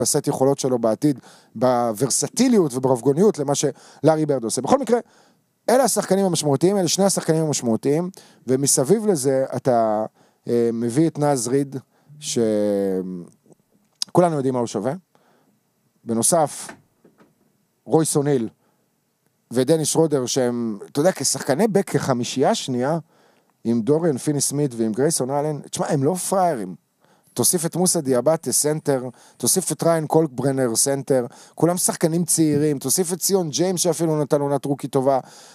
בסט יכולות שלו בעתיד, בוורסטיליות וברבגוניות למה שלארי ברד עושה. בכל מקרה, אלה השחקנים המשמעותיים, אלה שני השחקנים המשמעותיים, ומסביב לזה אתה מביא את נאז ריד, שכולנו יודעים מה הוא שווה. בנוסף, רויס אוניל ודני שרודר, שהם, אתה יודע, כשחקני בק כחמישייה שנייה, עם דוריאן פיני סמית ועם גרייסון אלן, תשמע, הם לא פריירים. תוסיף את מוסא דיאבטה סנטר, תוסיף את ריין קולקברנר סנטר, כולם שחקנים צעירים, תוסיף את ציון ג'יימס שאפילו נתן עונת רוקי טובה,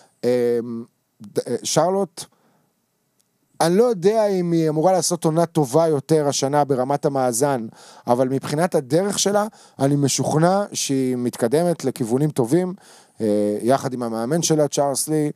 שרלוט, אני לא יודע אם היא אמורה לעשות עונה טובה יותר השנה ברמת המאזן, אבל מבחינת הדרך שלה, אני משוכנע שהיא מתקדמת לכיוונים טובים, יחד עם המאמן שלה, צ'ארלס לי,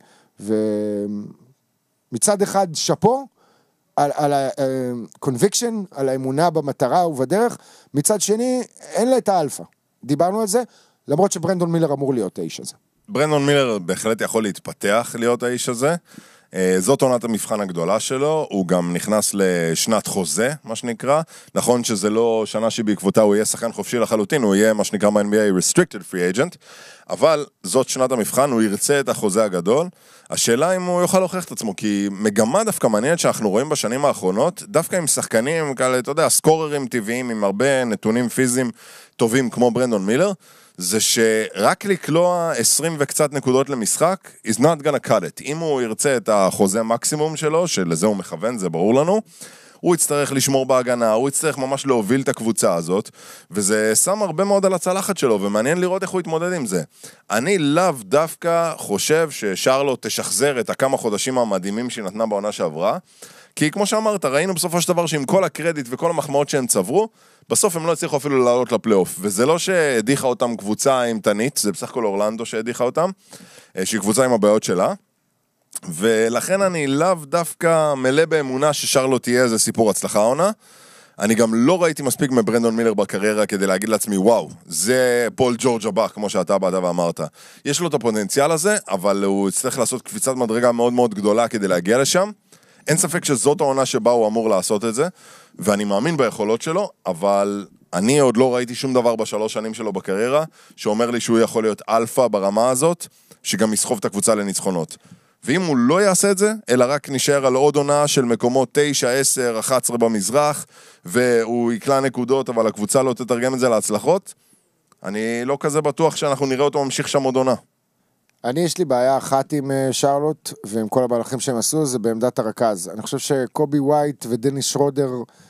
ומצד אחד שפו, על ה-conviction, על האמונה במטרה ובדרך, מצד שני, אין לה את האלפא. דיברנו על זה, למרות שברנדון מילר אמור להיות האיש הזה. ברנדון מילר בהחלט יכול להתפתח להיות האיש הזה, זאת עונת המבחן הגדולה שלו, הוא גם נכנס לשנת חוזה, מה שנקרא, נכון שזה לא שנה שבעקבותה הוא יהיה שחקן חופשי לחלוטין, הוא יהיה מה שנקרא ב-NBA restricted free agent, אבל זאת שנת המבחן, הוא ירצה את החוזה הגדול, השאלה אם הוא יוכל להוכיח את עצמו, כי מגמה דווקא מעניינת שאנחנו רואים בשנים האחרונות, דווקא עם שחקנים כאלה, אתה יודע, סקוררים טבעיים, עם הרבה נתונים פיזיים טובים כמו ברנדון מילר, זה שרק לקלוע 20 וקצת נקודות למשחק, is not gonna cut it. אם הוא ירצה את החוזה מקסימום שלו, שלזה הוא מכוון, זה ברור לנו, הוא יצטרך לשמור בהגנה, הוא יצטרך ממש להוביל את הקבוצה הזאת, וזה שם הרבה מאוד על הצלחת שלו, ומעניין לראות איך הוא יתמודד עם זה. אני לאו דווקא חושב ששרלוט תשחזר את הכמה חודשים המדהימים שהיא נתנה בעונה שעברה, כי כמו שאמרת, ראינו בסופו של דבר שעם כל הקרדיט וכל המחמאות שהם צברו, בסוף הם לא הצליחו אפילו לעלות לפלייאוף, וזה לא שהדיחה אותם קבוצה עם תנית, זה בסך הכל אורלנדו שהדיחה אותם, שהיא קבוצה עם הבעיות שלה, ולכן אני לאו דווקא מלא באמונה ששרלוט תהיה איזה סיפור הצלחה עונה, אני גם לא ראיתי מספיק מברנדון מילר בקריירה כדי להגיד לעצמי, וואו, זה פול ג'ורג' הבא, כמו שאתה באת ואמרת. יש לו את הפוטנציאל הזה, אבל הוא יצטרך לעשות קפיצת מדרגה מאוד מאוד גדולה כדי להגיע לשם, אין ספק שזאת העונה שבה הוא אמור לעשות את זה, ואני מאמין ביכולות שלו, אבל אני עוד לא ראיתי שום דבר בשלוש שנים שלו בקריירה, שאומר לי שהוא יכול להיות אלפא ברמה הזאת, שגם יסחוב את הקבוצה לניצחונות. ואם הוא לא יעשה את זה, אלא רק נשאר על עוד עונה של מקומות 9, 10, 11 במזרח, והוא יקלה נקודות, אבל הקבוצה לא תתרגם את זה להצלחות, אני לא כזה בטוח שאנחנו נראה אותו ממשיך שם עוד עונה. יש לי בעיה אחת עם שרלוט, ועם כל המהלכים שהם עשו, זה בעמדת הרכז. אני חושב שקובי ווייט ודני שרודר,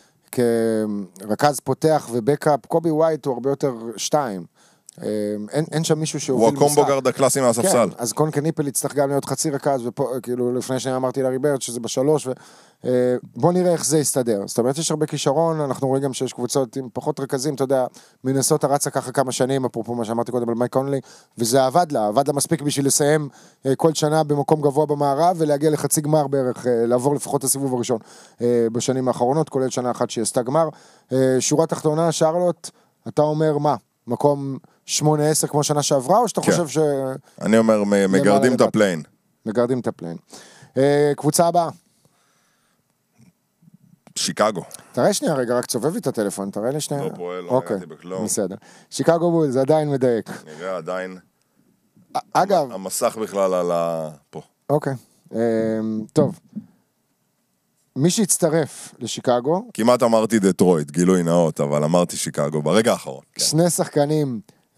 כרכז פותח ובקאפ, קובי ווייט הוא הרבה יותר 2. אין שם מישהו שהוביל משחק. הוא הקומבו גארד הקלאסי מהספסל. כן, אז קון קניפל יצטרך גם להיות חצי רכז, וכאילו לפני שאני אמרתי לארי ברד שזה בשלוש, בוא נראה איך זה יסתדר. זאת אומרת, יש הרבה כישרון, אנחנו רואים גם שיש קבוצות עם פחות רכזים, אתה יודע, מנסות הרצה ככה כמה שנים, אפרופו מה שאמרתי קודם על מייק קונלי, וזה עבד לה מספיק בשביל לסיים כל שנה במקום גבוה במערב, ולהגיע לחצי גמר בערך, לעבור לפחות הסיבוב הראשון בשנים האחרונות, כולל שנה אחת שהיא עשתה גמר. שורה תחתונה, שרלוט, אתה אומר מה? מקום 8-10 כמו שנה שעברה, או שאתה חושב ש... אני אומר, מגרדים את הפליין. מגרדים את הפליין. קבוצה הבאה. שיקגו. תראה שנייה רגע, רק צובב לי את הטלפון, תראה לי שנייה. לא פועל, לא נגעתי בכלום. בסדר. שיקגו בולס, עדיין מדייק. נראה עדיין. אגב. המסך בכלל על פה. אוקיי. טוב. מי שהצטרף לשיקגו... כמעט אמרתי דטרויט, גילוי נאות, אבל אמרתי שיקגו ברגע האחרון. שני שחקנים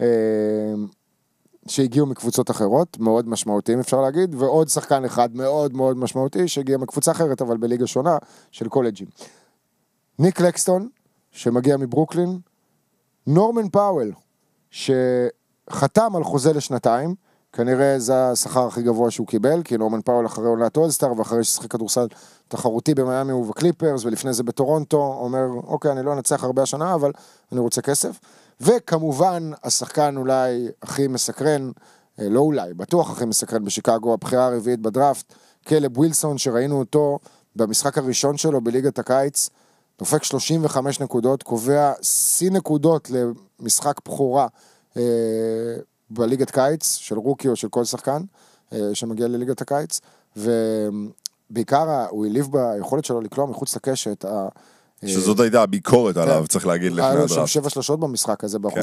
שהגיעו מקבוצות אחרות, מאוד משמעותיים אפשר להגיד, ועוד שחקן אחד מאוד מאוד משמעותי, שהגיע מקבוצה אחרת, אבל בליגה שונה, של קולג'ים. ניק לקסטון, שמגיע מברוקלין, נורמן פאוול, שחתם על חוזה לשנתיים, כנראה זה השכר הכי גבוה שהוא קיבל, כי נורמן פאוול אחרי עונת אולסטאר, ואחרי ששחק כדורסל תחרותי במייאמי ובקליפרס, ולפני זה בטורונטו, אומר, אוקיי, אני לא אנצח הרבה השנה, אבל אני רוצה כסף. וכמובן, השחקן אולי הכי מסקרן, לא אולי, בטוח הכי מסקרן בשיקגו, הבחירה הרביעית בדראפט, קלב ווילסון, שראינו אותו במשחק הראשון שלו בליגת הקיץ, דופק 35 נקודות, קובע שיא נקודות למשחק בחורה בליגת קיץ, של רוקי או של כל שחקן שמגיע לליגת הקיץ, ובעיקר הוא העליב ביכולת שלו לקלוע מחוץ לקשת, שזאת הייתה הביקורת עליו, צריך להגיד לפני היה לו הדראפט. שם 7 שלשות במשחק הזה,